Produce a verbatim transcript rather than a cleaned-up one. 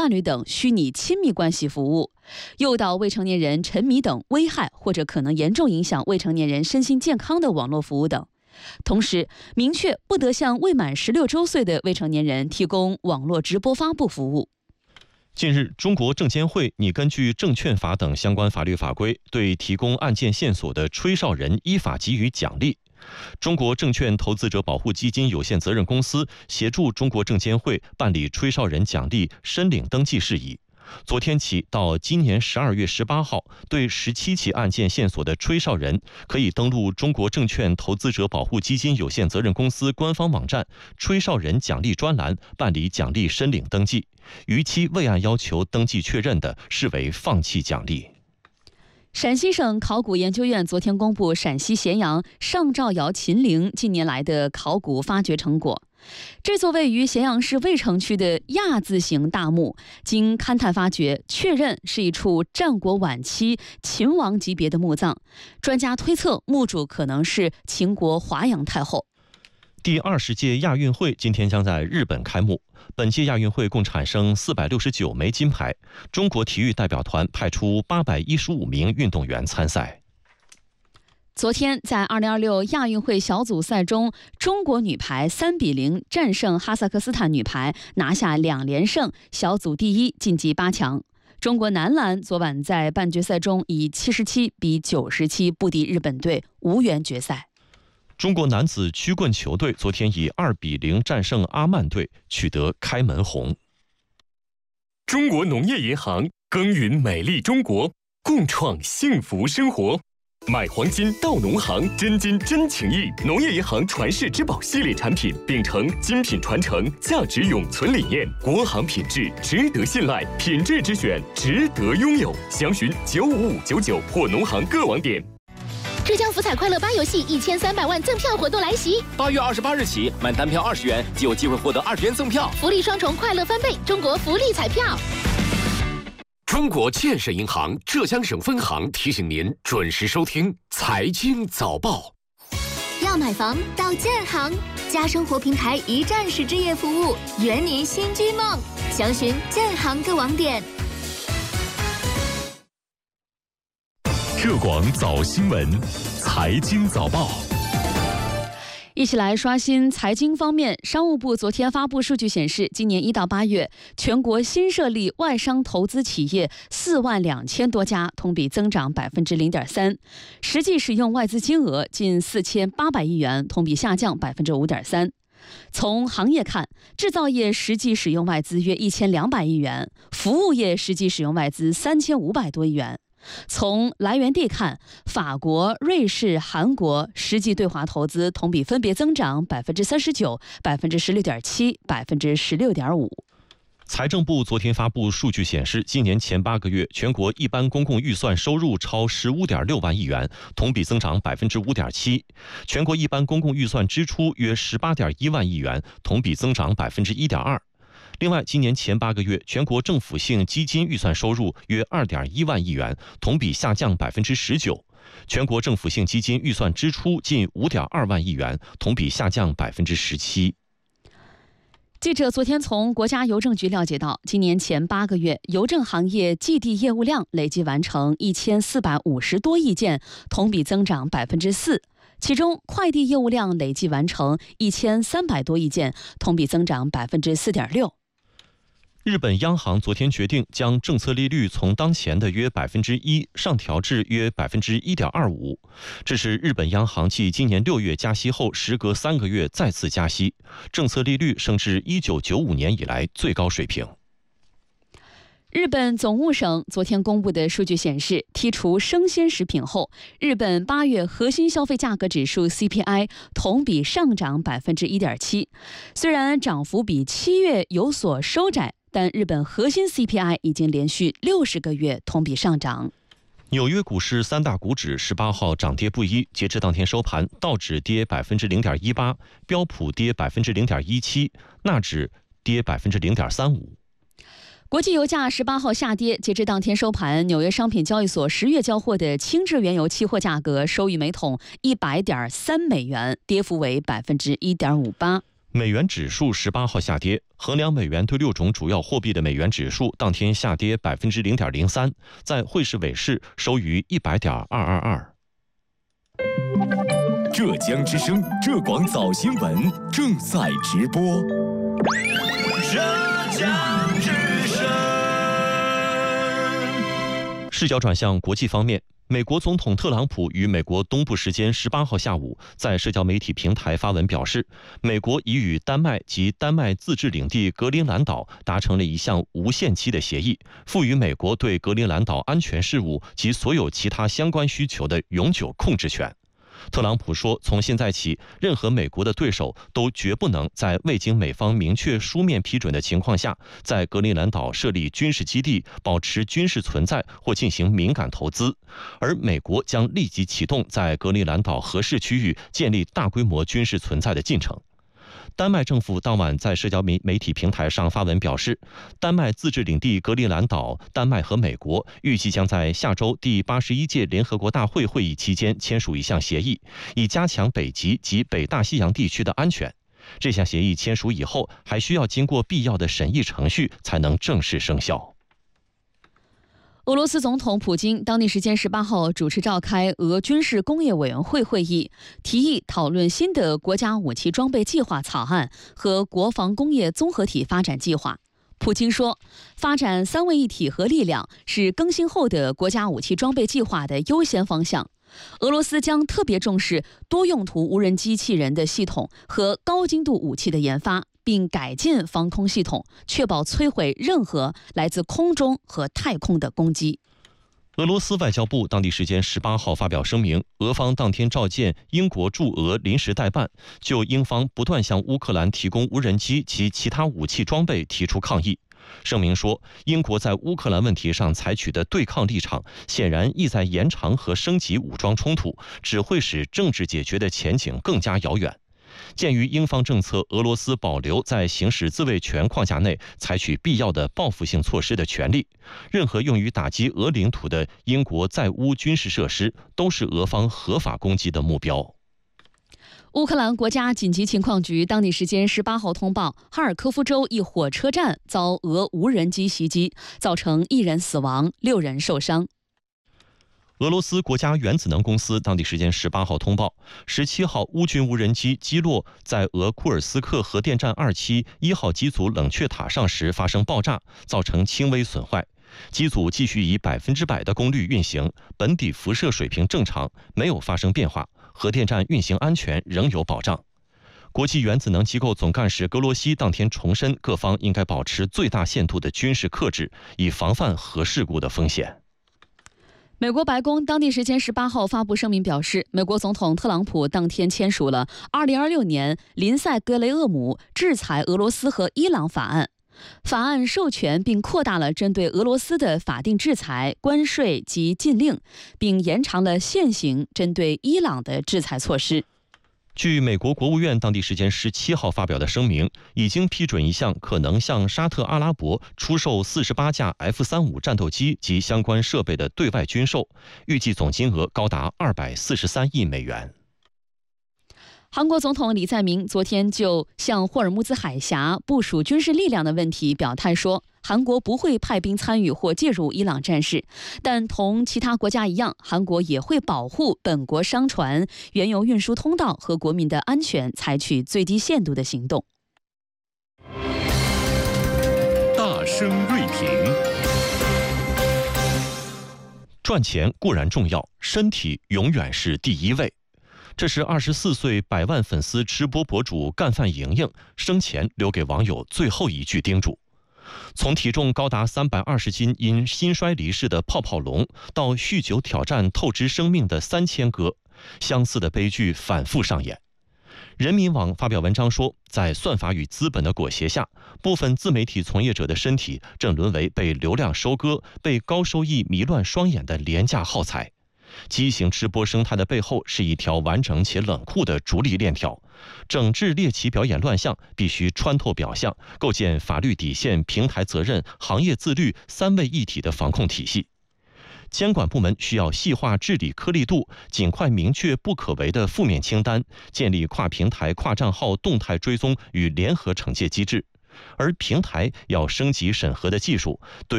伴侣等虚拟亲密关系服务，诱导未成年人沉迷等危害或者可能严重影响未成年人身心健康的网络服务等。同时，明确不得向未满十六周岁的未成年人提供网络直播发布服务。 近日，中国证监会拟根据证券法等相关法律法规，对提供案件线索的吹哨人依法给予奖励。中国证券投资者保护基金有限责任公司协助中国证监会办理吹哨人奖励申领登记事宜。昨天起到今年十二月十八号，对十七起案件线索的吹哨人，可以登录中国证券投资者保护基金有限责任公司官方网站吹哨人奖励专栏办理奖励申领登记，逾期未按要求登记确认的，视为放弃奖励。 陕西省考古研究院昨天公布陕西咸阳上兆窑秦陵近年来的考古发掘成果。这座位于咸阳市渭城区的亚字形大墓，经勘探发掘，确认是一处战国晚期秦王级别的墓葬。专家推测，墓主可能是秦国华阳太后。 第二十届亚运会今天将在日本开幕。本届亚运会共产生四百六十九枚金牌，中国体育代表团派出八百一十五名运动员参赛。 昨天，在二零二六亚运会小组赛中，中国女排三比零战胜哈萨克斯坦女排，拿下两连胜，小组第一，晋级八强。中国男篮昨晚在半决赛中以七十七比九十七不敌日本队，无缘决赛。 中国男子曲棍球队昨天以二比零战胜阿曼队，取得开门红。 中国农业银行耕耘美丽中国，共创幸福生活。买黄金到农行，真金真情谊。农业银行传世之宝系列产品，秉承精品传承、价值永存理念，国行品质值得信赖，品质之选值得拥有。详询九五五九九或农行各网点。 浙江福彩快乐八游戏一千三百万赠票活动来袭， 八月二十八日起，满单票二十元即有机会获得二十元赠票， 福利双重，快乐翻倍！中国福利彩票。 中国建设银行浙江省分行提醒您准时收听财经早报。 要买房到建行，家生活平台一站式置业服务，圆您新居梦。详询建行各网点。 浙广早新闻，财经早报。 一起来刷新财经方面，商务部昨天发布数据显示，今年一到八月，全国新设立外商投资企业四万两千多家，同比增长百分之零点三，实际使用外资金额近四千八百亿元，同比下降百分之五点三。从行业看，制造业实际使用外资约一千两百亿元，服务业实际使用外资三千五百多亿元。从来源地看，法国、瑞士、韩国实际对华投资同比分别增长百分之三十九、百分之十六点七、百分之十六点五。 财政部昨天发布数据显示，今年前八个月，全国一般公共预算收入超十五点六万亿元，同比增长百分之五点七；全国一般公共预算支出约十八点一万亿元，同比增长百分之一点二。另外，今年前八个月，全国政府性基金预算收入约二点一万亿元，同比下降百分之十九；全国政府性基金预算支出近五点二万亿元，同比下降百分之十七。 记者昨天从国家邮政局了解到，今年前八个月，邮政行业寄递业务量累计完成一千四百五十多亿件，同比增长百分之四。其中，快递业务量累计完成一千三百多亿件，同比增长百分之四点六。 日本央行昨天决定将政策利率从当前的约百分之一上调至约百分之一点二五，这是日本央行继今年六月加息后，时隔三个月再次加息，政策利率升至一九九五年以来最高水平。 日本总务省昨天公布的数据显示，剔除生鲜食品后，日本八月核心消费价格指数 C P I 同比上涨百分之一点七，虽然涨幅比七月有所收窄，但日本核心 C P I 已经连续六十个月同比上涨。 纽约股市三大股指十八号涨跌不一，截至当天收盘，道指跌百分之零点一八，标普跌百分之零点一七，纳指跌百分之零点三五。 国际油价十八号下跌，截至当天收盘，纽约商品交易所十月交货的轻质原油期货价格收于每桶一百点三美元，跌幅为百分之一点五八。 美元指数十八号下跌，衡量美元对六种主要货币的美元指数当天下跌百分之零点零三，在汇市尾市收于一百点二二二。 浙江之声浙广早新闻正在直播。 浙江之声。 视角转向国际方面。美国总统特朗普于美国东部时间十八号下午在社交媒体平台发文表示，美国已与丹麦及丹麦自治领地格陵兰岛达成了一项无限期的协议，赋予美国对格陵兰岛安全事务及所有其他相关需求的永久控制权。特朗普说，从现在起，任何美国的对手都绝不能在未经美方明确书面批准的情况下，在格陵兰岛设立军事基地、保持军事存在或进行敏感投资，而美国将立即启动在格陵兰岛合适区域建立大规模军事存在的进程。丹麦政府当晚在社交媒媒体平台上发文表示，丹麦自治领地格陵兰岛、丹麦和美国预计将在下周第八十一届联合国大会会议期间签署一项协议，以加强北极及北大西洋地区的安全。这项协议签署以后，还需要经过必要的审议程序才能正式生效。 俄罗斯总统普京当地时间十八号主持召开俄军事工业委员会会议，提议讨论新的国家武器装备计划草案和国防工业综合体发展计划。普京说，发展三位一体核力量是更新后的国家武器装备计划的优先方向。俄罗斯将特别重视多用途无人机器人的系统和高精度武器的研发，并改进防空系统，确保摧毁任何来自空中和太空的攻击。 俄罗斯外交部当地时间十八号发表声明，俄方当天召见英国驻俄临时代办，就英方不断向乌克兰提供无人机及其他武器装备提出抗议。声明说，英国在乌克兰问题上采取的对抗立场，显然意在延长和升级武装冲突，只会使政治解决的前景更加遥远。鉴于英方政策，俄罗斯保留在行使自卫权框架内采取必要的报复性措施的权利。任何用于打击俄领土的英国在乌军事设施，都是俄方合法攻击的目标。 乌克兰国家紧急情况局当地时间十八号通报，哈尔科夫州一火车站遭俄无人机袭击，造成一人死亡，六人受伤。 俄罗斯国家原子能公司当地时间十八号通报，十七号乌军无人机击落在俄库尔斯克核电站二期一号机组冷却塔上时发生爆炸，造成轻微损坏。机组继续以百分之百的功率运行，本底辐射水平正常，没有发生变化，核电站运行安全仍有保障。国际原子能机构总干事格罗西当天重申，各方应该保持最大限度的军事克制，以防范核事故的风险。 美国白宫当地时间十八号发布声明表示，美国总统特朗普当天签署了二零二六年林赛格雷厄姆制裁俄罗斯和伊朗法案。法案授权并扩大了针对俄罗斯的法定制裁、关税及禁令，并延长了现行针对伊朗的制裁措施。 据美国国务院当地时间十七号发表的声明，已经批准一项可能向沙特阿拉伯出售四十八架 F 三十五 战斗机及相关设备的对外军售，预计总金额高达二百四十三亿美元。 韩国总统李在明昨天就向霍尔木兹海峡部署军事力量的问题表态说，韩国不会派兵参与或介入伊朗战事，但同其他国家一样，韩国也会保护本国商船、原油运输通道和国民的安全，采取最低限度的行动。 大声锐评： 赚钱固然重要，身体永远是第一位。这是二十四岁百万粉丝吃播博主干饭莹莹生前留给网友最后一句叮嘱。从体重高达三百二十斤因心衰离世的泡泡龙，到酗酒挑战透支生命的三千哥，相似的悲剧反复上演。人民网发表文章说，在算法与资本的裹挟下，部分自媒体从业者的身体正沦为被流量收割、被高收益迷乱双眼的廉价耗材。畸形吃播生态的背后是一条完整且冷酷的逐利链条，整治猎奇表演乱象必须穿透表象，构建法律底线、平台责任、行业自律三位一体的防控体系。 监管部门需要细化治理颗粒度，尽快明确不可为的负面清单，建立跨平台、跨账号动态追踪与联合惩戒机制。而平台要升级审核的技术，对